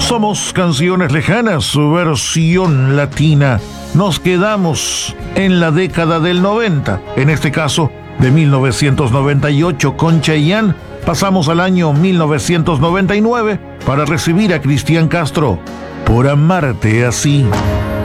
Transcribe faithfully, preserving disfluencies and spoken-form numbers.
Somos Canciones Lejanas, su versión latina. Nos quedamos en la década del noventa, en este caso de mil novecientos noventa y ocho con Chayanne. Pasamos al año mil novecientos noventa y nueve para recibir a Cristian Castro, Por amarte así.